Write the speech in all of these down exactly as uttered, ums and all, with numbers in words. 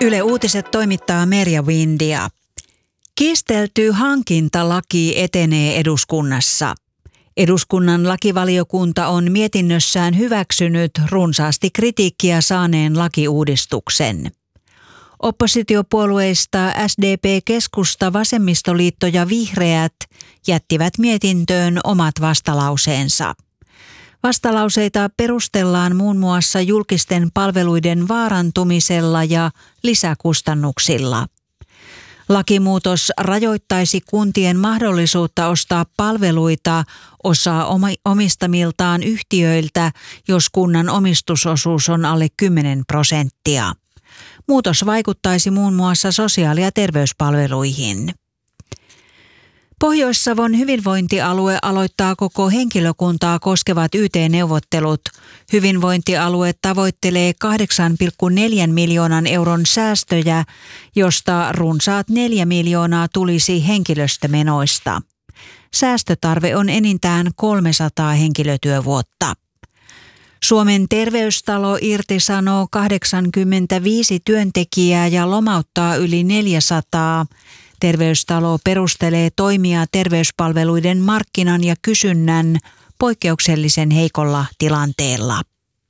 Yle Uutiset toimittaa Merja Windia. Kiistelty hankintalaki etenee eduskunnassa. Eduskunnan lakivaliokunta on mietinnössään hyväksynyt runsaasti kritiikkiä saaneen lakiuudistuksen. Oppositiopuolueista S D P, Keskusta, Vasemmistoliitto ja Vihreät jättivät mietintöön omat vastalauseensa. Vastalauseita perustellaan muun muassa julkisten palveluiden vaarantumisella ja lisäkustannuksilla. Lakimuutos rajoittaisi kuntien mahdollisuutta ostaa palveluita osaa omistamiltaan yhtiöiltä, jos kunnan omistusosuus on alle kymmenen prosenttia. Muutos vaikuttaisi muun muassa sosiaali- ja terveyspalveluihin. Pohjois-Savon hyvinvointialue aloittaa koko henkilökuntaa koskevat Y T-neuvottelut. Hyvinvointialue tavoittelee kahdeksan pilkku neljä miljoonan euron säästöjä, josta runsaat neljä miljoonaa tulisi henkilöstömenoista. Säästötarve on enintään kolmesataa henkilötyövuotta. Suomen terveystalo irtisanoo kahdeksankymmentäviisi työntekijää ja lomauttaa yli neljäsataa. Terveystalo perustelee toimia terveyspalveluiden markkinan ja kysynnän poikkeuksellisen heikolla tilanteella.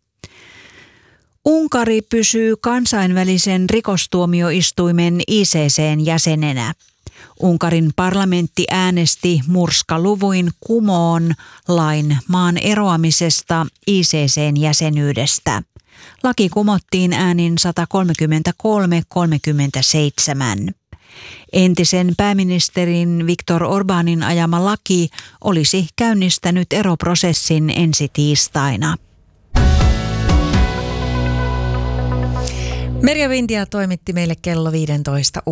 Unkari pysyy kansainvälisen rikostuomioistuimen I C C:n jäsenenä. Unkarin parlamentti äänesti murskaluvuin kumoon lain maan eroamisesta I C C:n jäsenyydestä. Laki kumottiin äänin sata kolmekymmentäkolme kolmekymmentäseitsemän. Entisen pääministerin Viktor Orbánin ajama laki olisi käynnistänyt eroprosessin ensi tiistaina. Merja Windia toimitti meille kello viisitoista